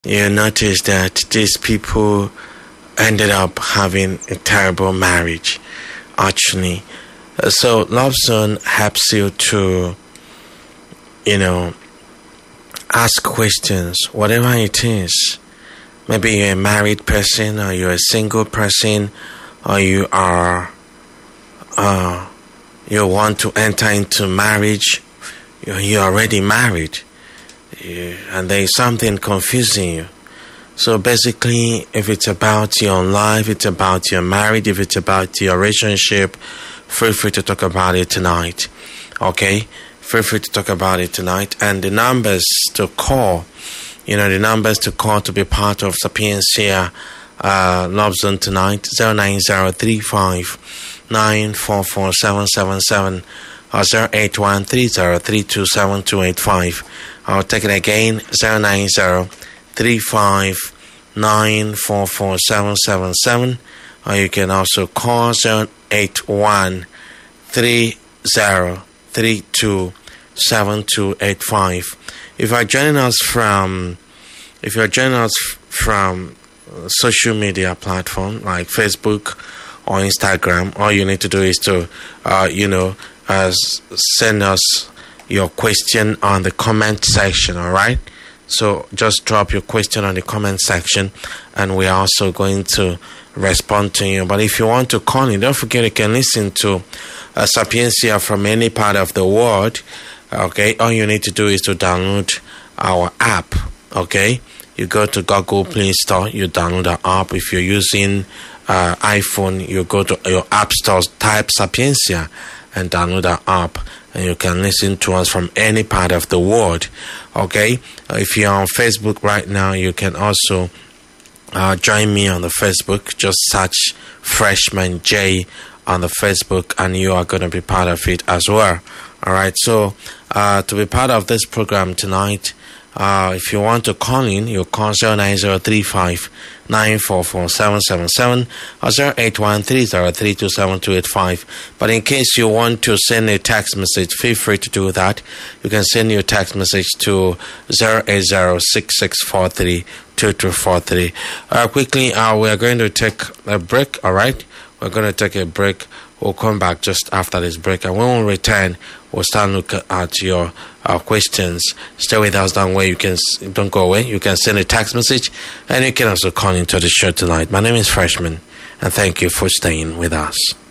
you notice that these people ended up having a terrible marriage, actually. So Love Zone helps you to, ask questions, whatever it is. Maybe you're a married person, or you're a single person, or you are, you want to enter into marriage, you're already married, and there is something confusing you. So basically, if it's about your own life, it's about your marriage, if it's about your relationship, feel free to talk about it tonight. Okay? Feel free to talk about it tonight. And the numbers to call, to be part of Sapiencia Love Zone tonight, 09035944777 or 08130327285. I'll take it again, 09035944777, or you can also call 08130327285. If you're joining us from social media platform like Facebook or Instagram, all you need to do is to send us your question on the comment section. All right, so just drop your question on the comment section and we're also going to respond to you. But if you want to call in, don't forget you can listen to Sapiencia from any part of the world. Okay, all you need to do is to download our app. Okay, you go to Google Play Store, you download the app. If you're using iPhone, you go to your app store, type Sapiencia and download the app, and you can listen to us from any part of the world. Okay, if you're on Facebook right now, you can also join me on the Facebook. Just search Freshman J on the Facebook and you are going to be part of it as well. All right, so to be part of this program tonight, if you want to call in, you call 09035944777 or 08130327285. But in case you want to send a text message, feel free to do that. You can send your text message to 08066432243. Quickly, we are going to take a break. All right, we're going to take a break. We'll come back just after this break, and when we return, we'll start looking at your questions. Stay with us, don't go away. You can send a text message, and you can also call into the show tonight. My name is Freshman, and thank you for staying with us.